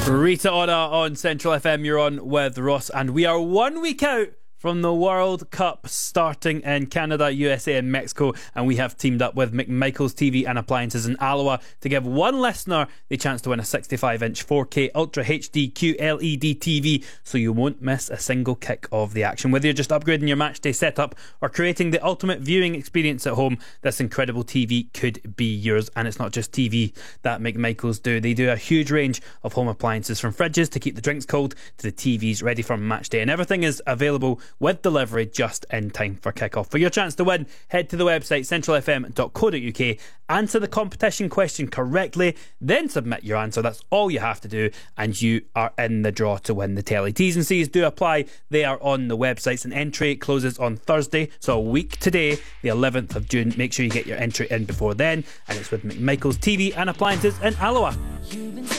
Rita Ora on Central FM. You're on with Ross, and we are 1 week out from the World Cup starting in Canada, USA and Mexico, and we have teamed up with McMichael's TV and Appliances in Alloa to give one listener the chance to win a 65-inch 4K Ultra HD QLED TV, so you won't miss a single kick of the action. Whether you're just upgrading your matchday setup or creating the ultimate viewing experience at home, this incredible TV could be yours. And it's not just TV that McMichael's do. They do a huge range of home appliances, from fridges to keep the drinks cold to the TVs ready for matchday, and everything is available with delivery just in time for kick-off. For your chance to win, head to the website centralfm.co.uk, answer the competition question correctly, then submit your answer. That's all you have to do, and you are in the draw to win the telly. T's and C's do apply. They are on the websites, and entry closes on Thursday, so a week today, the 11th of June. Make sure you get your entry in before then, and it's with McMichael's TV and Appliances in Alloa.